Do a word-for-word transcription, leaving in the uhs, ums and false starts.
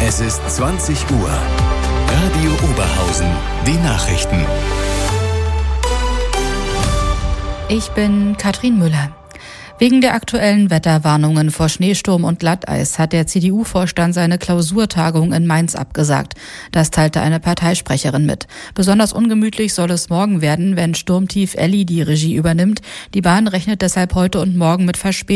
Es ist zwanzig Uhr. Radio Oberhausen, die Nachrichten. Ich bin Katrin Müller. Wegen der aktuellen Wetterwarnungen vor Schneesturm und Glatteis hat der C D U-Vorstand seine Klausurtagung in Mainz abgesagt. Das teilte eine Parteisprecherin mit. Besonders ungemütlich soll es morgen werden, wenn Sturmtief Elli die Regie übernimmt. Die Bahn rechnet deshalb heute und morgen mit Verspätung.